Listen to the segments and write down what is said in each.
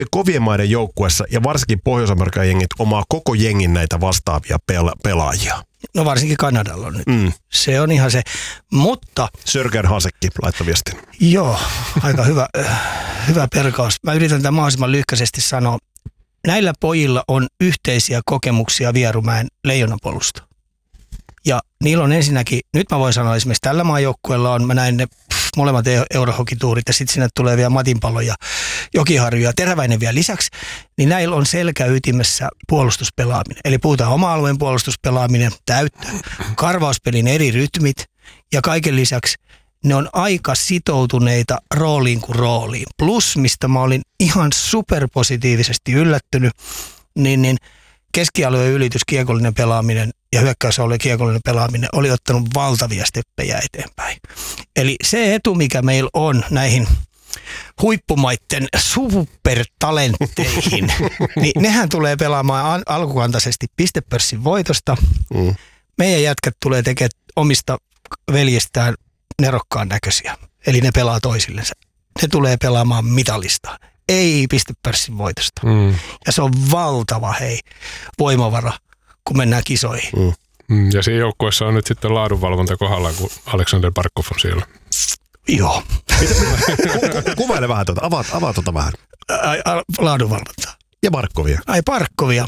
kovien maiden joukkueessa ja varsinkin Pohjois-Amerikan jengit omaa koko jengin näitä vastaavia pelaajia. No varsinkin Kanadalla on nyt. Se on ihan se, mutta... Sörgän Hasekki laittoi viestin. Joo, aika hyvä perkaus. Mä yritän tämän mahdollisimman lyhkäisesti sanoa. Näillä pojilla on yhteisiä kokemuksia Vierumäen Leijonapolusta. Ja niillä on ensinnäkin, nyt mä voin sanoa esimerkiksi tällä maajoukkueella on, mä näin ne molemmat eurohokituurit ja sitten sinne tulee vielä Matinpallo ja Jokiharju ja Teräväinen vielä lisäksi, niin näillä on selkäytimessä puolustuspelaaminen. Eli puhutaan oma-alueen puolustuspelaaminen, täyttö, karvauspelin eri rytmit ja kaiken lisäksi ne on aika sitoutuneita rooliin kuin rooliin. Plus, mistä mä olin ihan superpositiivisesti yllättynyt, niin keskialueen ylitys, kiekollinen pelaaminen ja hyökkäysalueen kiekollinen pelaaminen oli ottanut valtavia steppejä eteenpäin. Eli se etu, mikä meillä on näihin huippumaitten supertalentteihin, niin nehän tulee pelaamaan alkukantaisesti pistepörssin voitosta. Meidän jätkät tulee tekemään omista veljestään nerokkaan näköisiä. Eli ne pelaa toisillensa. Ne tulee pelaamaan mitalista. Ei pistepörssin voitosta. Ja se on valtava voimavara, kun mennään kisoihin. Ja siinä joukkueessa on nyt sitten laadunvalvonta kohdallaan, kun Aleksander Barkov on siellä. Joo. Kuvaile vähän tuota. Avaa tuota vähän. Laadunvalvontaa. Ja Barkovia. Ai Barkovia.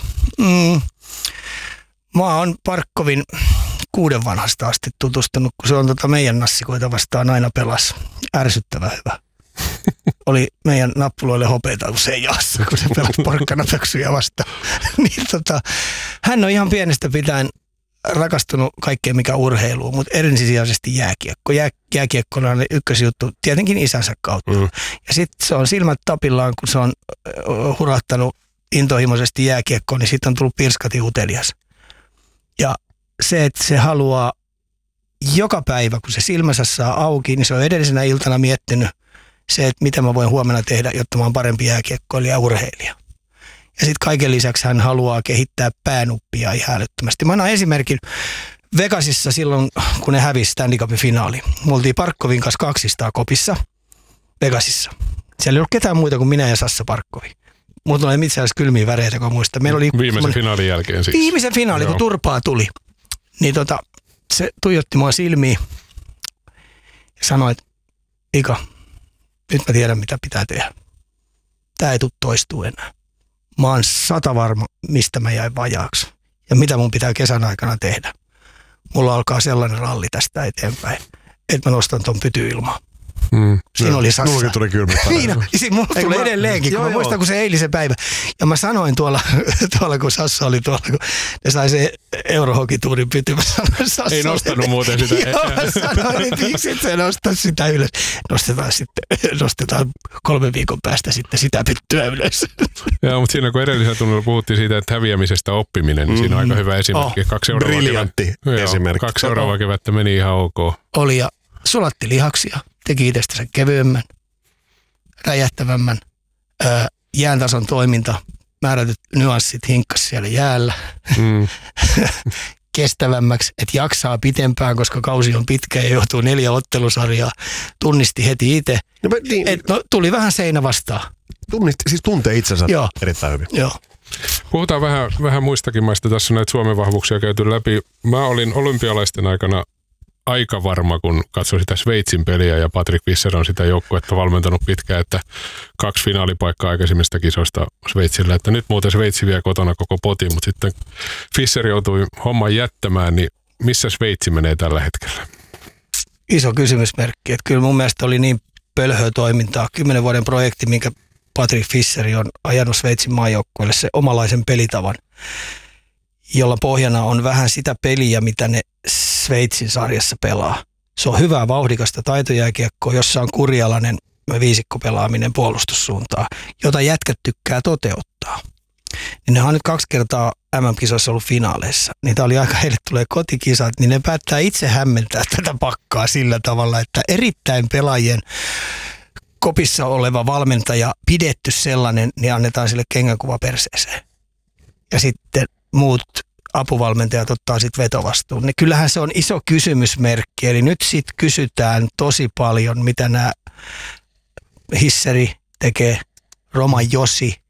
Mä oon Barkovin 6 vanhasta asti tutustunut, kun se on meidän nassikoita vastaan aina pelasi. Ärsyttävän hyvä. Oli meidän nappuloille hopeita usein jaassa, kun se pelasi porkkanapöksyjä vastaan. Niin hän on ihan pienestä pitäen rakastunut kaikkeen mikä urheilu, mutta ensisijaisesti jääkiekko. Jääkiekko on ykkösjuttu tietenkin isänsä kautta. Ja sitten se on silmät tapillaan, kun se on hurahtanut intohimoisesti jääkiekkoon, niin sitten on tullut pirskati utelias. Ja se, että se haluaa joka päivä, kun se silmänsä saa auki, niin se on edellisenä iltana miettinyt se, että mitä mä voin huomenna tehdä, jotta mä oon parempi jääkiekkoilija ja urheilija. Ja sitten kaiken lisäksi hän haluaa kehittää päänuppia ihan älyttömästi. Mä annan esimerkin Vegasissa silloin, kun ne hävisi Stanley Cupin finaali. Me oltiin Barkovin kanssa 200 kopissa Vegasissa. Siellä ei ollut ketään muuta kuin minä ja Sassa Barkovi. Mutta oli itse asiassa kylmiä väreitä, kun muista. Meillä oli viimeisen finaalin jälkeen siis. Viimeisen finaali, kun turpaa tuli. Niin se tuijotti mua silmiin ja sanoi, että Ika, nyt mä tiedän mitä pitää tehdä. Tää ei tule toistua enää. Mä oon 100 varma, mistä mä jäin vajaaksi ja mitä mun pitää kesän aikana tehdä. Mulla alkaa sellainen ralli tästä eteenpäin, että mä nostan ton pytyilmaan. Siinä oli Sassa. Mullakin tuli kylmät. Siinä mulla tulee edelleenkin, kun mä muistan, kun se eilisen päivä. Ja mä sanoin tuolla kun Sassa oli tuolla, kun ne sai se eurohokituurin pyty. Ei nostanut muuten sitä. Joo, mä sanoin, että miksi et sä nosta sitä ylös. Nostetaan 3 viikon päästä sitten sitä pyttyä ylös. Joo, mutta siinä kun edellisellä tunnilla puhuttiin siitä, että häviämisestä oppiminen, niin siinä on aika hyvä esimerkki. 2 briljantti esimerkki. 2 seuraavaa kevättä meni ihan ok. Oli ja sulatti lihaksia. Teki itsestänsä kevyemmän, räjähtävämmän, jääntason toiminta, määrätyt nyanssit hinkkas siellä jäällä, kestävämmäksi, että jaksaa pitempään, koska kausi on pitkä ja joutuu 4 ottelusarjaa, tunnisti heti itse, tuli vähän seinä vastaan. Siis tuntee itsensä erittäin hyvin. Joo. Puhutaan vähän muistakin maista, tässä on näitä Suomen vahvuuksia käyty läpi. Mä olin olympialaisten aikana aika varma, kun katsoin sitä Sveitsin peliä ja Patrick Fischer on sitä joukkuetta valmentanut pitkään, että 2 finaalipaikkaa aikaisemmista kisoista Sveitsillä, että nyt muuten Sveitsi vie kotona koko potin, mutta sitten Fischer joutui homman jättämään, niin missä Sveitsi menee tällä hetkellä? Iso kysymysmerkki, että kyllä mun mielestä oli niin pölhöä toimintaa, 10 vuoden projekti, minkä Patrick Fischer on ajanut Sveitsin maajoukkueelle se omalaisen pelitavan, jolla pohjana on vähän sitä peliä, mitä ne Sveitsin sarjassa pelaa. Se on hyvää vauhdikasta taitojääkiekkoa, jossa on kurialainen viisikkopelaaminen puolustussuuntaan, jota jätkät tykkää toteuttaa. Niin ne on nyt 2 kertaa MM-kisoissa ollut finaaleissa. Niitä oli aika, heille tulee kotikisat, niin ne päättää itse hämmentää tätä pakkaa sillä tavalla, että erittäin pelaajien kopissa oleva valmentaja, pidetty sellainen, niin annetaan sille kengänkuva perseeseen. Ja sitten muut apuvalmentajat ottaa sitten vetovastuun. Niin kyllähän se on iso kysymysmerkki. Eli nyt sitten kysytään tosi paljon, mitä nämä Hisseri tekee, Roman Josi,